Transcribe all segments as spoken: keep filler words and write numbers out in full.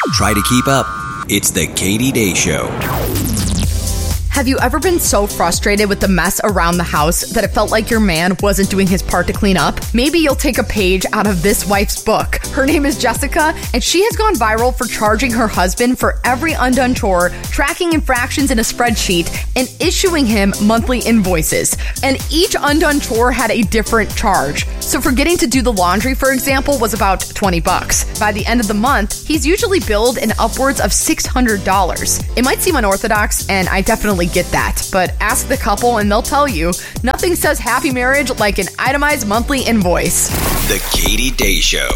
Try to keep up. It's the Katie Day Show. Have you ever been so frustrated with the mess around the house that it felt like your man wasn't doing his part to clean up? Maybe you'll take a page out of this wife's book. Her name is Jessica, and she has gone viral for charging her husband for every undone chore, tracking infractions in a spreadsheet, and issuing him monthly invoices. And each undone chore had a different charge. So forgetting to do the laundry, for example, was about twenty bucks. By the end of the month, he's usually billed in upwards of six hundred dollars. It might seem unorthodox, and I definitely get that, but ask the couple and they'll tell you nothing says happy marriage like an itemized monthly invoice. The Katie Day Show.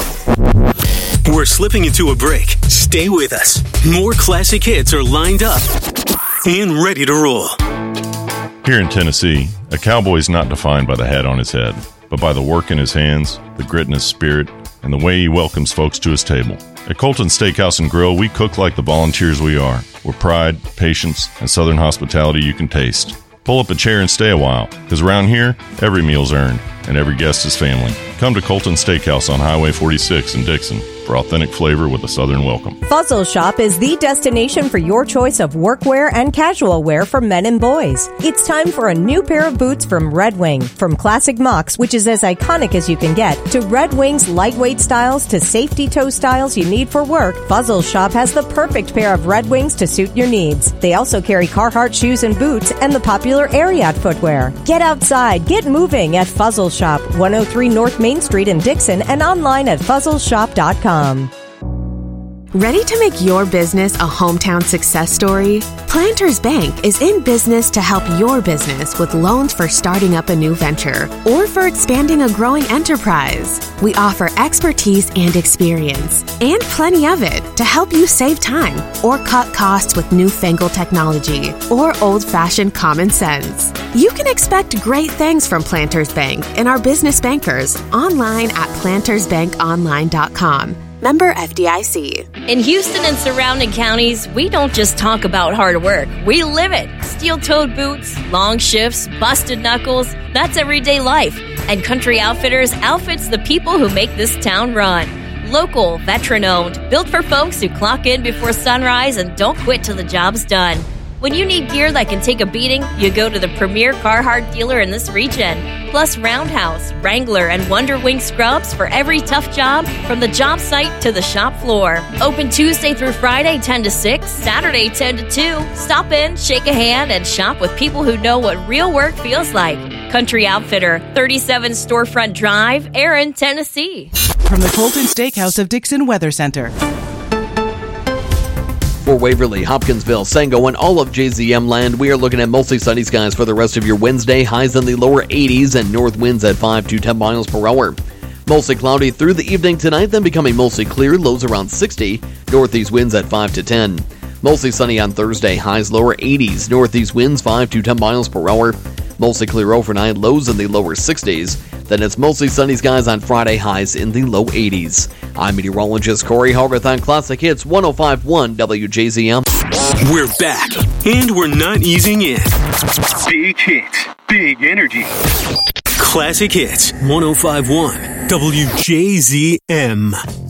We're slipping into a break. Stay with us. More classic hits are lined up and ready to roll. Here in Tennessee, a cowboy's not defined by the hat on his head, but by the work in his hands, the grit in his spirit, and the way he welcomes folks to his table. At Colton Steakhouse and Grill, we cook like the volunteers we are, with pride, patience, and southern hospitality you can taste. Pull up a chair and stay a while, because around here, every meal's earned, and every guest is family. Come to Colton Steakhouse on Highway forty-six in Dixon for authentic flavor with a southern welcome. Fuzzle Shop is the destination for your choice of workwear and casual wear for men and boys. It's time for a new pair of boots from Red Wing. From classic mocks, which is as iconic as you can get, to Red Wing's lightweight styles to safety toe styles you need for work, Fuzzle Shop has the perfect pair of Red Wings to suit your needs. They also carry Carhartt shoes and boots and the popular Ariat footwear. Get outside, get moving at Fuzzle Shop, one oh three North Main Street in Dixon, and online at fuzzle shop dot com. Ready to make your business a hometown success story? Planters Bank is in business to help your business with loans for starting up a new venture or for expanding a growing enterprise. We offer expertise and experience, and plenty of it, to help you save time or cut costs with newfangled technology or old-fashioned common sense. You can expect great things from Planters Bank and our business bankers online at planters bank online dot com. Member F D I C. In Houston and surrounding counties, we don't just talk about hard work. We live it. Steel-toed boots, long shifts, busted knuckles. That's everyday life. And Country Outfitters outfits the people who make this town run. Local, veteran-owned, built for folks who clock in before sunrise and don't quit till the job's done. When you need gear that can take a beating, you go to the premier Carhartt dealer in this region. Plus Roundhouse, Wrangler, and Wonder Wing scrubs for every tough job from the job site to the shop floor. Open Tuesday through Friday, ten to six, Saturday, ten to two. Stop in, shake a hand, and shop with people who know what real work feels like. Country Outfitter, thirty-seven Storefront Drive, Erin, Tennessee. From the Colton Steakhouse of Dixon Weather Center. For Waverly, Hopkinsville, Sango, and all of J Z M land, we are looking at mostly sunny skies for the rest of your Wednesday. Highs in the lower eighties and north winds at five to ten miles per hour. Mostly cloudy through the evening tonight, then becoming mostly clear. Lows around sixty. Northeast winds at five to ten. Mostly sunny on Thursday. Highs lower eighties. Northeast winds five to ten miles per hour. Mostly clear overnight. Lows in the lower sixties. Then it's mostly sunny skies on Friday, highs in the low eighties. I'm meteorologist Corey Harveth on Classic Hits one oh five point one W J Z M. We're back, and we're not easing in. Big hits, big energy. Classic Hits one oh five point one W J Z M.